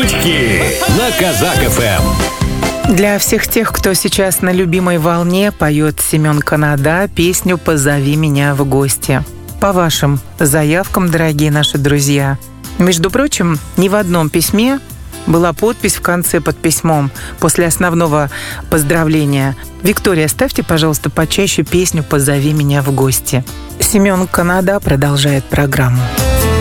Шутки на Казак ФМ. Для всех тех, кто сейчас на любимой волне, поет Семен Канада песню «Позови меня в гости». По вашим заявкам, дорогие наши друзья. Между прочим, ни в одном письме была подпись в конце под письмом после основного поздравления. Виктория, ставьте, пожалуйста, почаще песню «Позови меня в гости». Семен Канада продолжает программу.